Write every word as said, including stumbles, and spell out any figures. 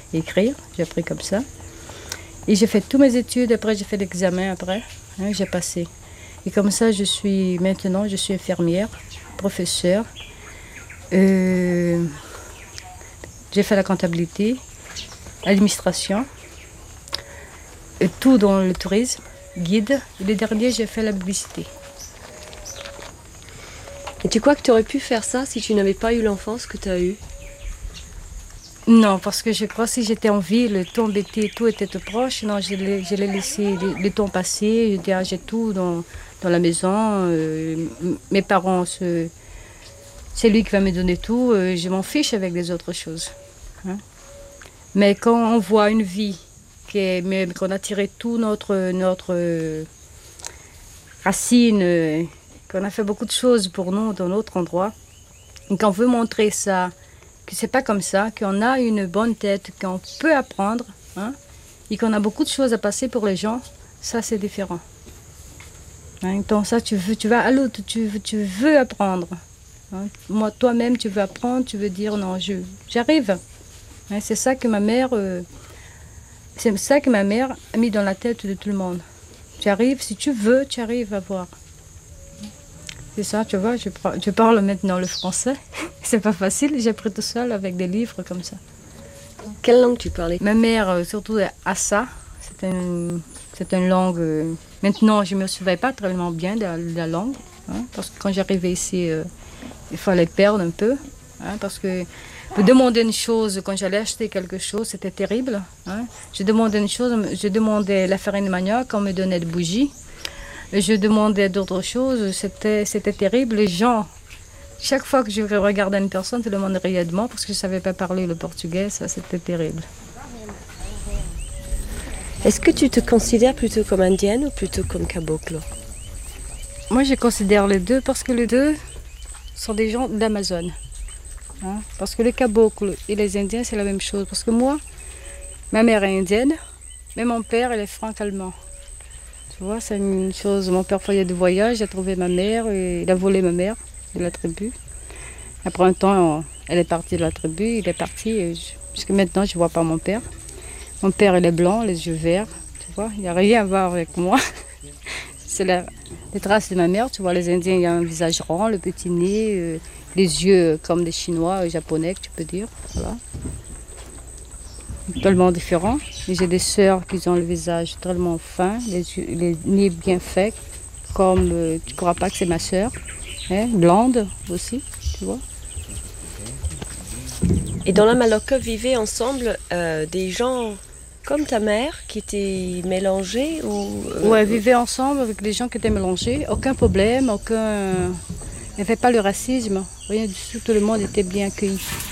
écrire. J'ai appris comme ça. Et j'ai fait toutes mes études. Après, j'ai fait l'examen après. Hein, j'ai passé. Et comme ça, je suis maintenant, je suis infirmière, professeure. Euh, j'ai fait la comptabilité, l'administration, et tout dans le tourisme, guide. Et le dernier, j'ai fait la publicité. Et tu crois que tu aurais pu faire ça si tu n'avais pas eu l'enfance que tu as eue? Non, parce que je crois que si j'étais en ville, le temps d'été, tout était tout proche. Non, je l'ai, je l'ai laissé le, le temps passer. Je dis, ah, j'ai tout dans, dans la maison. Euh, mes parents, se, c'est lui qui va me donner tout. Euh, je m'en fiche avec les autres choses. Hein? Mais quand on voit une vie qui est, même qu'on a tiré tout notre, notre euh, racine, euh, qu'on a fait beaucoup de choses pour nous dans notre endroit, et qu'on veut montrer ça, que c'est pas comme ça, qu'on a une bonne tête, qu'on peut apprendre, hein, et qu'on a beaucoup de choses à passer pour les gens, ça c'est différent. Hein, donc ça, tu veux, tu vas à l'autre, tu, tu veux apprendre. Hein. Moi, toi-même, tu veux apprendre, tu veux dire non, je, j'arrive. Hein, c'est ça que ma mère, euh, c'est ça que ma mère a mis dans la tête de tout le monde. Tu arrives, si tu veux, tu arrives à voir. C'est ça, tu vois, je, je parle maintenant le français. C'est pas facile, j'ai appris tout seul avec des livres comme ça. Quelle langue tu parlais? Ma mère, surtout Assa, c'est une, c'est une langue. Euh, maintenant, je ne me souviens pas tellement bien de la, de la langue, hein, parce que quand j'arrivais ici, euh, il fallait perdre un peu. Hein, parce que vous demandez une chose, quand j'allais acheter quelque chose, c'était terrible. Hein. Je demandais une chose, je demandais la farine de manioc, on me donnait des bougies. Je demandais d'autres choses, c'était, c'était terrible. Les gens, chaque fois que je regardais une personne, tout le monde riait de moi parce que je ne savais pas parler le portugais, ça c'était terrible. Est-ce que tu te considères plutôt comme indienne ou plutôt comme caboclo? Moi je considère les deux parce que les deux sont des gens d'Amazon. Hein? Parce que les cabocles et les indiens c'est la même chose. Parce que moi, ma mère est indienne, mais mon père il est franc-allemand. Tu vois, c'est une chose. Mon père faisait des voyages, il a trouvé ma mère, et il a volé ma mère de la tribu. Après un temps, elle est partie de la tribu, il est parti, et je, jusqu'à maintenant, je ne vois pas mon père. Mon père, il est blanc, les yeux verts, tu vois, il n'y a rien à voir avec moi. C'est la, les traces de ma mère, tu vois, les Indiens, il y a un visage rond, le petit nez, euh, les yeux comme des Chinois, euh, japonais, tu peux dire, voilà. Tellement différents. J'ai des sœurs qui ont le visage tellement fin, les, yeux, les nez bien faits, comme euh, tu ne crois pas que c'est ma sœur, hein, blonde aussi, tu vois. Et dans la Maloca vivaient ensemble euh, des gens comme ta mère qui étaient mélangés ou euh, ouais, vivaient ensemble avec des gens qui étaient mélangés, aucun problème, aucun. Il n'y avait pas le racisme, rien du tout, tout le monde était bien accueilli.